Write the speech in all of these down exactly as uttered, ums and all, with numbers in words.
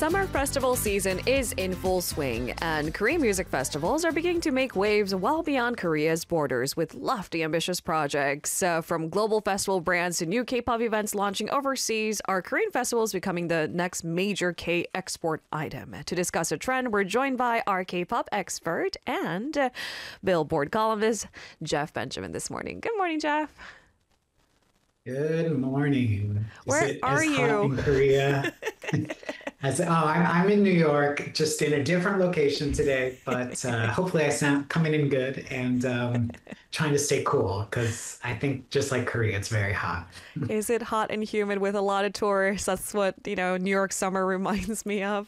Summer festival season is in full swing, and Korean music festivals are beginning to make waves well beyond Korea's borders with lofty, ambitious projects. Uh, from global festival brands to new K-pop events launching overseas, are Korean festivals becoming the next major K export item? To discuss a trend, we're joined by our K-pop expert and uh, Billboard columnist, Jeff Benjamin, this morning. Good morning, Jeff. Good morning. Is Where it are as hot you? in Korea? As oh, I'm, I'm in New York, just in a different location today, but uh, hopefully I sound coming in good and um, trying to stay cool because I think just like Korea, it's very hot. Is it hot and humid with a lot of tourists? That's what, you know, New York summer reminds me of.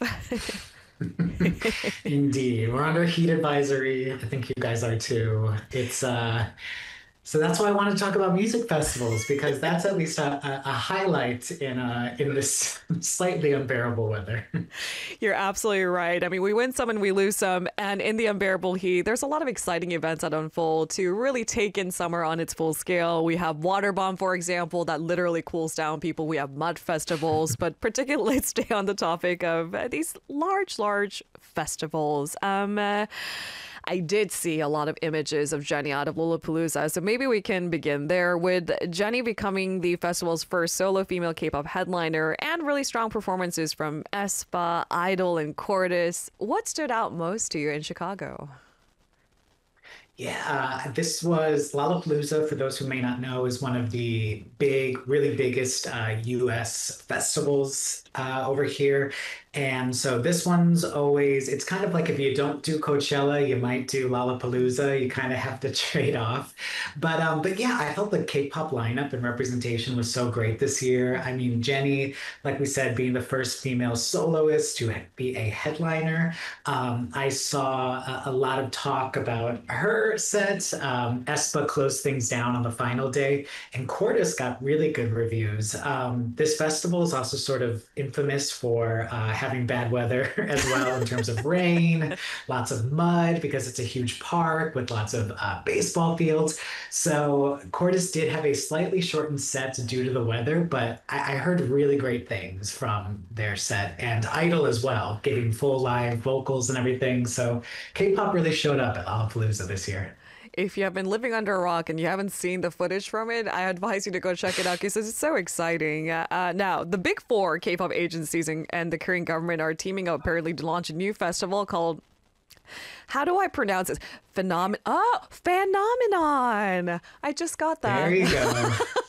Indeed, we're under heat advisory. I think you guys are too. It's uh, So that's why I want to talk about music festivals because that's at least a, a, a highlight in uh, in this slightly unbearable weather. You're absolutely right. I mean, we win some and we lose some. And in the unbearable heat, there's a lot of exciting events that unfold to really take in summer on its full scale. We have Water Bomb, for example, that literally cools down people. We have mud festivals, but particularly let's stay on the topic of uh, these large, large festivals. Um, uh, I did see a lot of images of Jennie out of Lollapalooza, so maybe we can begin there with Jennie becoming the festival's first solo female K-pop headliner and really strong performances from aespa, Idol, and Cordis. What stood out most to you in Chicago? Yeah, uh, this was Lollapalooza, for those who may not know, is one of the big, really biggest uh, U S festivals uh, over here. And so this one's always, it's kind of like if you don't do Coachella, you might do Lollapalooza. You kind of have to trade off. But um, but yeah, I felt the K-pop lineup and representation was so great this year. I mean, Jennie, like we said, being the first female soloist to be a headliner. Um, I saw a, a lot of talk about her set. Um, aespa closed things down on the final day, and Cordis got really good reviews. Um, this festival is also sort of infamous for uh, having bad weather as well in terms of rain, lots of mud because it's a huge park with lots of uh, baseball fields. So Cordis did have a slightly shortened set due to the weather, but I, I heard really great things from their set and Idol as well, giving full live vocals and everything. So K-pop really showed up at Lollapalooza this year. If you have been living under a rock and you haven't seen the footage from it, I advise you to go check it out because it's so exciting. Uh, uh, now, the big four K-pop agencies and, and the Korean government are teaming up apparently to launch a new festival called, how do I pronounce it? Phenom- oh, Phenomenon. I just got that. There you go.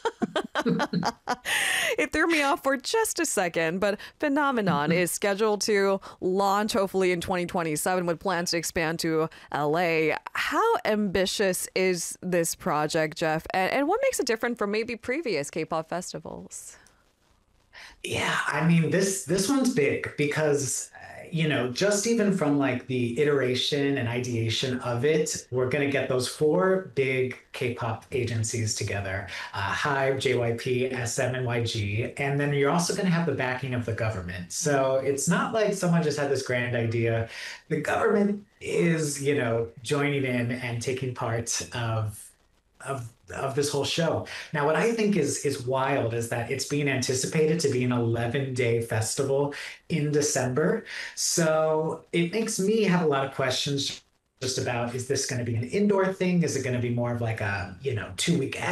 It threw me off for just a second, but Phenomenon is scheduled to launch hopefully in twenty twenty-seven with plans to expand to L A. How ambitious is this project, Jeff? And, and what makes it different from maybe previous K-pop festivals? Yeah, I mean this this one's big because uh, you know, just even from like the iteration and ideation of it, we're gonna get those four big K-pop agencies together: uh, Hive, J Y P, S M, and Y G, and then you're also gonna have the backing of the government. So it's not like someone just had this grand idea. The government is, you know, joining in and taking part of of of this whole show. Now, what I think is is wild is that it's being anticipated to be an eleven day festival in December. So it makes me have a lot of questions just about, is this going to be an indoor thing? Is it going to be more of like a, you know, two week